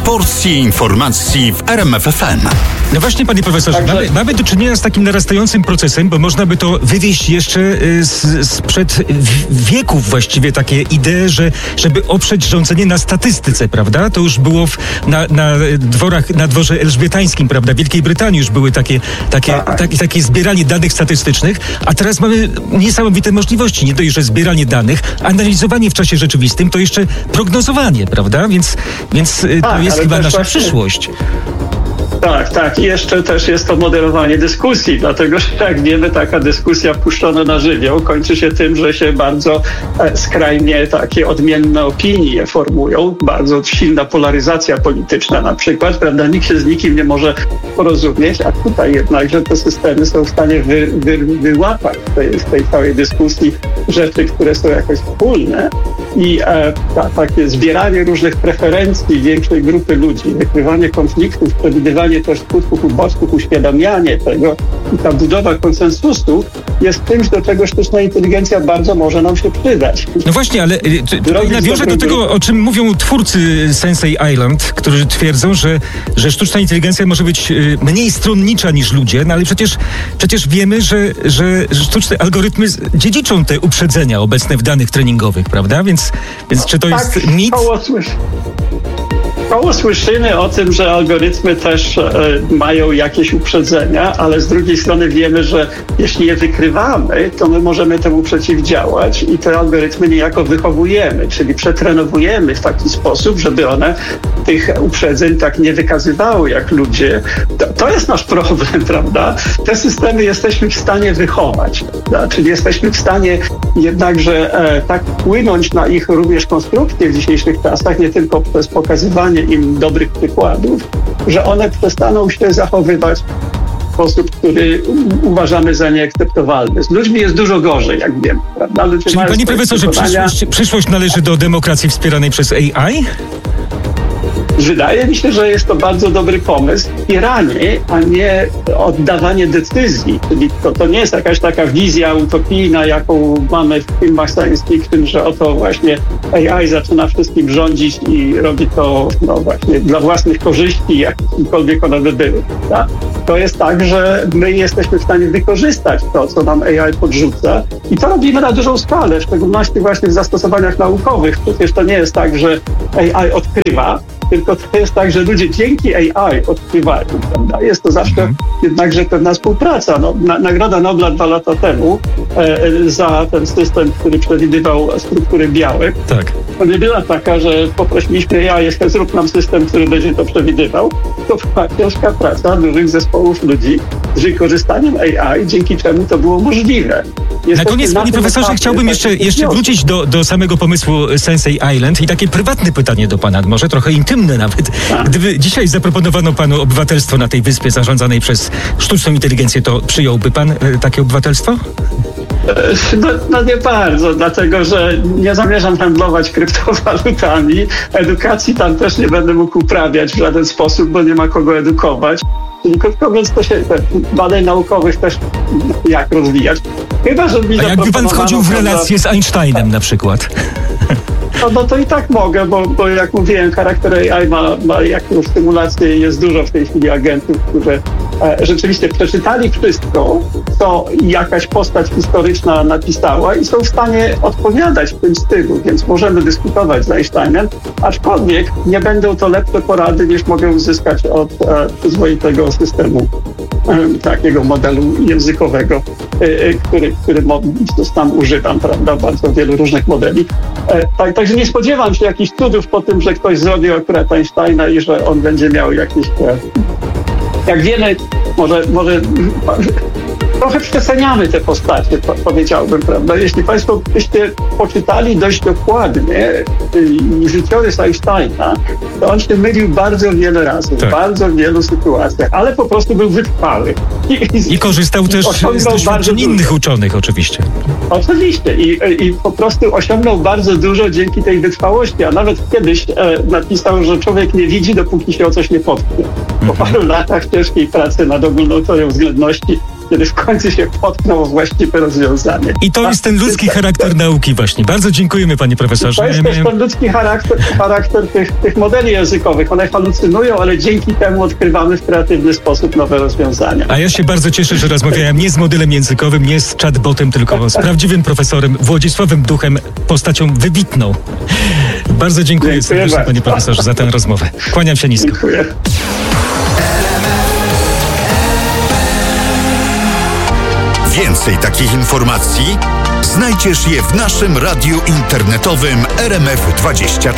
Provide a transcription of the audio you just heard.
porcji informacji w RMF FM. No właśnie, panie profesorze, mamy do czynienia z takim narastającym procesem, bo można by to wywieźć jeszcze sprzed wieków właściwie takie idee, żeby oprzeć rządzenie na statystyce, prawda? To już było na dworze elżbietańskim, prawda? W Wielkiej Brytanii już były takie zbieranie danych statystycznych, a teraz mamy niesamowite możliwości. Nie dość, że zbieranie danych, analizowanie w czasie rzeczywistym, to jeszcze prognozowanie, prawda? Więc to jest chyba nasza przyszłość. Tak. I jeszcze też jest to moderowanie dyskusji, dlatego że jak wiemy, taka dyskusja puszczona na żywioł kończy się tym, że się bardzo skrajnie takie odmienne opinie formują, bardzo silna polaryzacja polityczna na przykład, prawda? Nikt się z nikim nie może porozumieć, a tutaj jednakże te systemy są w stanie wyłapać z tej całej dyskusji rzeczy, które są jakoś wspólne i takie zbieranie różnych preferencji większej grupy ludzi, wykrywanie konfliktów, przewidywanie też skutków ubocznych, uświadamianie tego i ta budowa konsensusu jest czymś, do czego sztuczna inteligencja bardzo może nam się przydać. No właśnie, ale nawiążę do tego, o czym mówią twórcy Sensei Island, którzy twierdzą, że sztuczna inteligencja może być mniej stronnicza niż ludzie, no ale przecież wiemy, że sztuczne algorytmy dziedziczą te uprzedzenia obecne w danych treningowych, prawda? Więc czy to jest mit? Koło słyszymy o tym, że algorytmy też mają jakieś uprzedzenia, ale z drugiej strony wiemy, że jeśli je wykrywamy, to my możemy temu przeciwdziałać i te algorytmy niejako wychowujemy, czyli przetrenowujemy w taki sposób, żeby one tych uprzedzeń tak nie wykazywały jak ludzie. To jest nasz problem, prawda? Te systemy jesteśmy w stanie wychować, prawda? Czyli jesteśmy w stanie jednakże tak wpłynąć na ich również konstrukcję w dzisiejszych czasach, nie tylko przez pokazywanie im dobrych przykładów, że one przestaną się zachowywać w sposób, który uważamy za nieakceptowalny. Z ludźmi jest dużo gorzej, jak wiemy, prawda? Czyli panie profesorze, przyszłość należy do demokracji wspieranej przez AI? Wydaje mi się, że jest to bardzo dobry pomysł. Wspieranie, a nie oddawanie decyzji. Czyli to nie jest jakaś taka wizja utopijna, jaką mamy w filmach science fiction, że oto właśnie AI zaczyna wszystkim rządzić i robi to właśnie dla własnych korzyści, jakkolwiek one by były. Tak? To jest tak, że my jesteśmy w stanie wykorzystać to, co nam AI podrzuca i to robimy na dużą skalę, w szczególności właśnie w zastosowaniach naukowych. Przecież to nie jest tak, że AI odkrywa, tylko to jest tak, że ludzie dzięki AI odkrywają, prawda? Jest to zawsze jednakże pewna współpraca. Nagroda Nobla 2 lata temu za ten system, który przewidywał struktury białek, to nie była taka, że poprosiliśmy AI, zrób nam system, który będzie to przewidywał. To była ciężka praca dużych zespołów ludzi z wykorzystaniem AI, dzięki czemu to było możliwe. Na koniec, panie profesorze, chciałbym jeszcze wrócić do samego pomysłu Sensei Island i takie prywatne pytanie do pana, może trochę intymne nawet. Gdyby dzisiaj zaproponowano panu obywatelstwo na tej wyspie zarządzanej przez sztuczną inteligencję, to przyjąłby pan takie obywatelstwo? No nie bardzo, dlatego że nie zamierzam handlować kryptowalutami. Edukacji tam też nie będę mógł uprawiać w żaden sposób, bo nie ma kogo edukować. Czyli krótko mówiąc, to się badań naukowych też jak rozwijać. Chyba, że a jakby pan wchodził w relację z Einsteinem na przykład? No to i tak mogę, bo jak mówiłem, charakter AI ma jakąś stymulację i jest dużo w tej chwili agentów, którzy rzeczywiście przeczytali wszystko, co jakaś postać historyczna napisała i są w stanie odpowiadać w tym stylu, więc możemy dyskutować z Einsteinem, aczkolwiek nie będą to lepsze porady niż mogę uzyskać od przyzwoitego systemu takiego modelu językowego, który tam używam, prawda, bardzo wielu różnych modeli. Także nie spodziewam się jakichś cudów po tym, że ktoś zrobił akurat Einsteina i że on będzie miał jakieś... Jak wiemy, może trochę przeceniamy te postacie, powiedziałbym, prawda? Jeśli państwo byście poczytali dość dokładnie życiorys Einsteina, to on się mylił bardzo wiele razy, w bardzo wielu sytuacjach, ale po prostu był wytrwały. I korzystał też z doświadczeń innych uczonych, oczywiście. Oczywiście. I po prostu osiągnął bardzo dużo dzięki tej wytrwałości, a nawet kiedyś napisał, że człowiek nie widzi, dopóki się o coś nie potknie. Po paru latach ciężkiej pracy nad ogólną teorią względności kiedy w końcu się potknął właściwe rozwiązanie. I to jest ten ludzki charakter nauki właśnie. Bardzo dziękujemy, panie profesorze. To jest też ten ludzki charakter tych modeli językowych. One halucynują, ale dzięki temu odkrywamy w kreatywny sposób nowe rozwiązania. A ja się bardzo cieszę, że rozmawiałem nie z modelem językowym, nie z chatbotem, tylko z prawdziwym profesorem Włodzisławem Duchem, postacią wybitną. Bardzo dziękuję serdecznie, panie profesorze, za tę rozmowę. Kłaniam się nisko. Dziękuję. Więcej takich informacji znajdziesz je w naszym radiu internetowym RMF24.